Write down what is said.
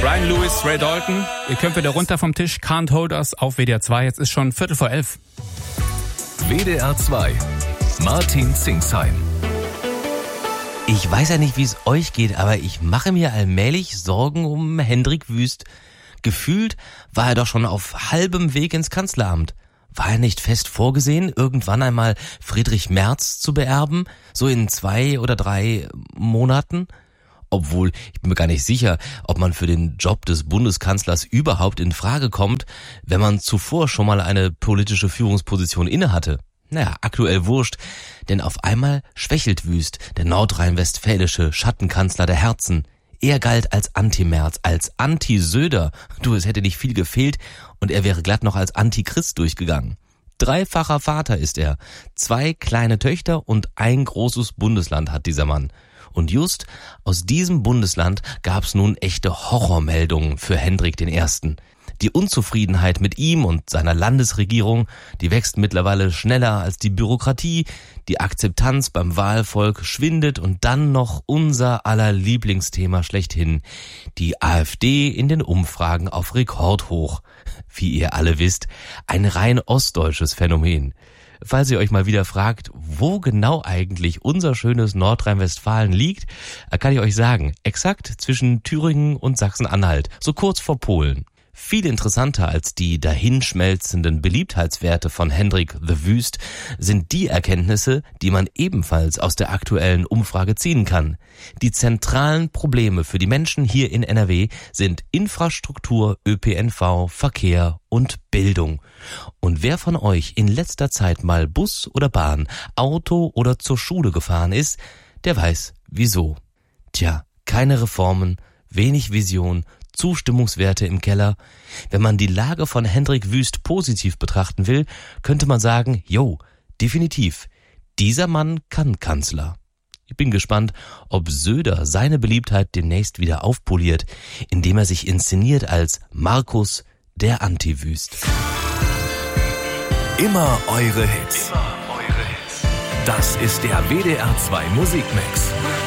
Brian Lewis, Ray Dalton. Ihr könnt wieder runter vom Tisch. Can't Hold Us auf WDR 2. Jetzt ist schon 11:15. WDR 2. Martin Zingsheim. Ich weiß ja nicht, wie es euch geht, aber ich mache mir allmählich Sorgen um Hendrik Wüst. Gefühlt war er doch schon auf halbem Weg ins Kanzleramt. War er nicht fest vorgesehen, irgendwann einmal Friedrich Merz zu beerben? So in 2 oder 3 Monaten? Obwohl, ich bin mir gar nicht sicher, ob man für den Job des Bundeskanzlers überhaupt in Frage kommt, wenn man zuvor schon mal eine politische Führungsposition innehatte. Naja, aktuell wurscht, denn auf einmal schwächelt Wüst, der nordrhein-westfälische Schattenkanzler der Herzen. Er galt als Anti-Merz, als Anti-Söder. Du, es hätte nicht viel gefehlt und er wäre glatt noch als Antichrist durchgegangen. 3-facher Vater ist er. 2 kleine Töchter und ein großes Bundesland hat dieser Mann. Und just aus diesem Bundesland gab's nun echte Horrormeldungen für Hendrik I. Die Unzufriedenheit mit ihm und seiner Landesregierung, die wächst mittlerweile schneller als die Bürokratie, die Akzeptanz beim Wahlvolk schwindet und dann noch unser aller Lieblingsthema schlechthin, die AfD in den Umfragen auf Rekordhoch. Wie ihr alle wisst, ein rein ostdeutsches Phänomen. Falls ihr euch mal wieder fragt, wo genau eigentlich unser schönes Nordrhein-Westfalen liegt, kann ich euch sagen, exakt zwischen Thüringen und Sachsen-Anhalt, so kurz vor Polen. Viel interessanter als die dahinschmelzenden Beliebtheitswerte von Hendrik the Wüst sind die Erkenntnisse, die man ebenfalls aus der aktuellen Umfrage ziehen kann. Die zentralen Probleme für die Menschen hier in NRW sind Infrastruktur, ÖPNV, Verkehr und Bildung. Und wer von euch in letzter Zeit mal Bus oder Bahn, Auto oder zur Schule gefahren ist, der weiß wieso. Tja, keine Reformen, wenig Vision, Zustimmungswerte im Keller. Wenn man die Lage von Hendrik Wüst positiv betrachten will, könnte man sagen, jo, definitiv, dieser Mann kann Kanzler. Ich bin gespannt, ob Söder seine Beliebtheit demnächst wieder aufpoliert, indem er sich inszeniert als Markus, der Anti-Wüst. Immer eure Hits. Das ist der WDR 2 Musikmix.